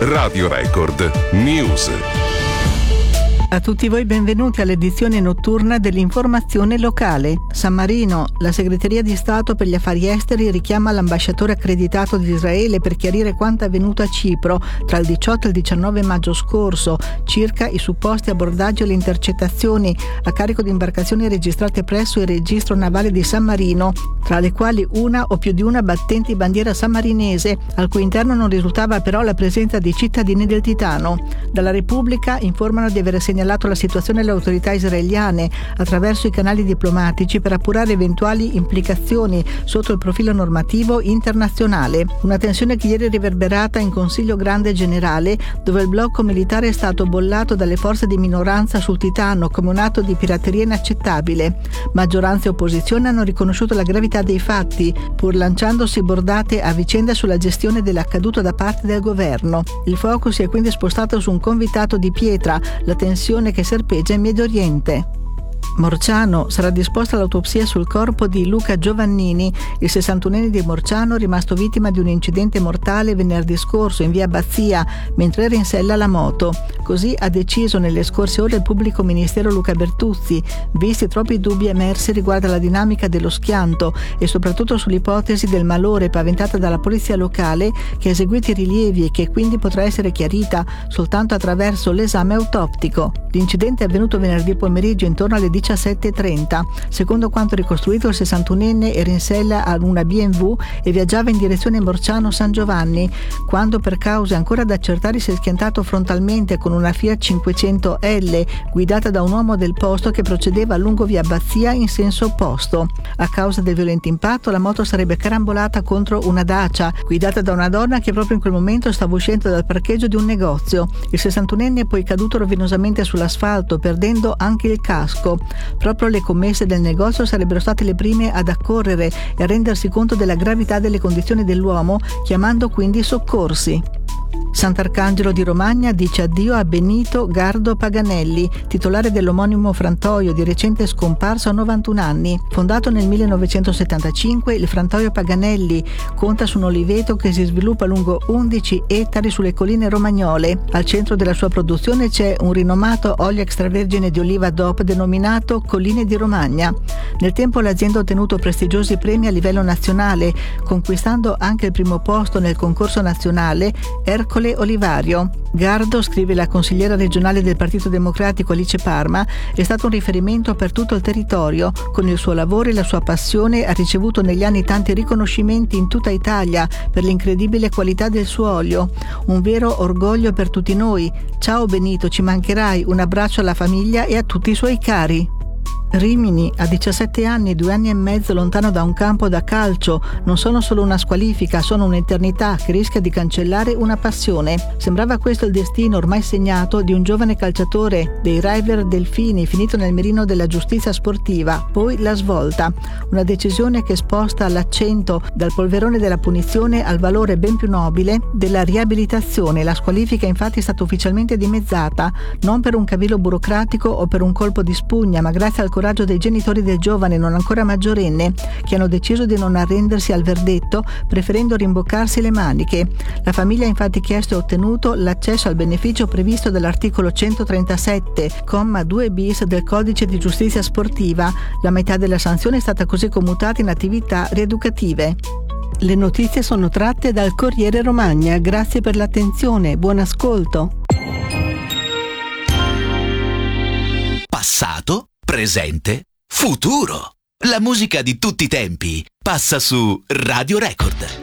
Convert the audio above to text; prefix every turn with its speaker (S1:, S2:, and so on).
S1: Radio Record News.
S2: A tutti voi benvenuti all'edizione notturna dell'informazione locale. San Marino, la Segreteria di Stato per gli Affari Esteri richiama l'ambasciatore accreditato di Israele per chiarire quanto è avvenuto a Cipro tra il 18 e il 19 maggio scorso, circa i supposti abbordaggi e le intercettazioni a carico di imbarcazioni registrate presso il registro navale di San Marino, tra le quali una o più di una battenti bandiera sammarinese, al cui interno non risultava però la presenza di cittadini del Titano. Dalla Repubblica informano di aver segnalato la situazione alle autorità israeliane attraverso i canali diplomatici per appurare eventuali implicazioni sotto il profilo normativo internazionale. Una tensione che ieri è riverberata in Consiglio Grande Generale, dove il blocco militare è stato bollato dalle forze di minoranza sul Titano come un atto di pirateria inaccettabile. Maggioranza e opposizione hanno riconosciuto la gravità dei fatti, pur lanciandosi bordate a vicenda sulla gestione dell'accaduto da parte del governo. Il focus si è quindi spostato su un convitato di pietra, la tensione che serpeggia in Medio Oriente. Morciano, sarà disposta l'autopsia sul corpo di Luca Giovannini, il 61enne di Morciano rimasto vittima di un incidente mortale venerdì scorso in via Abbazia mentre era in sella alla moto. Così ha deciso nelle scorse ore il pubblico ministero Luca Bertuzzi, visti troppi dubbi emersi riguardo alla dinamica dello schianto e soprattutto sull'ipotesi del malore paventata dalla polizia locale, che ha eseguito i rilievi e che quindi potrà essere chiarita soltanto attraverso l'esame autoptico. L'incidente è avvenuto venerdì pomeriggio intorno alle 17:30. Secondo quanto ricostruito, il 61enne era in sella ad una BMW e viaggiava in direzione Morciano San Giovanni, quando per cause ancora da accertare si è schiantato frontalmente con una Fiat 500L guidata da un uomo del posto che procedeva lungo via Abbazia in senso opposto. A causa del violento impatto la moto sarebbe carambolata contro una Dacia guidata da una donna che proprio in quel momento stava uscendo dal parcheggio di un negozio. Il 61enne è poi caduto rovinosamente sull'asfalto, perdendo anche il casco. Proprio le commesse del negozio sarebbero state le prime ad accorrere e a rendersi conto della gravità delle condizioni dell'uomo, chiamando quindi i soccorsi. Sant'Arcangelo di Romagna dice addio a Benito Gardo Paganelli, titolare dell'omonimo frantoio di recente scomparso a 91 anni. Fondato nel 1975, il frantoio Paganelli conta su un oliveto che si sviluppa lungo 11 ettari sulle colline romagnole. Al centro della sua produzione c'è un rinomato olio extravergine di oliva DOP denominato Colline di Romagna. Nel tempo l'azienda ha ottenuto prestigiosi premi a livello nazionale, conquistando anche il primo posto nel concorso nazionale Ercole Olivario. Gardo, scrive la consigliera regionale del Partito Democratico Alice Parma, è stato un riferimento per tutto il territorio. Con il suo lavoro e la sua passione ha ricevuto negli anni tanti riconoscimenti in tutta Italia per l'incredibile qualità del suo olio. Un vero orgoglio per tutti noi. Ciao Benito, ci mancherai. Un abbraccio alla famiglia e a tutti i suoi cari. Rimini, a 17 anni, 2 anni e mezzo lontano da un campo da calcio, non sono solo una squalifica, sono un'eternità che rischia di cancellare una passione. Sembrava questo il destino ormai segnato di un giovane calciatore dei River Delfini finito nel mirino della giustizia sportiva. Poi la svolta, una decisione che sposta l'accento dal polverone della punizione al valore ben più nobile della riabilitazione. La squalifica infatti è stata ufficialmente dimezzata, non per un cavillo burocratico o per un colpo di spugna, ma grazie al coraggio dei genitori del giovane non ancora maggiorenne, che hanno deciso di non arrendersi al verdetto, preferendo rimboccarsi le maniche. La famiglia ha infatti chiesto e ottenuto l'accesso al beneficio previsto dall'articolo 137, comma 2 bis del Codice di Giustizia Sportiva. La metà della sanzione è stata così commutata in attività rieducative. Le notizie sono tratte dal Corriere Romagna. Grazie per l'attenzione. Buon ascolto.
S3: Passato, presente, futuro. La musica di tutti i tempi passa su Radio Record.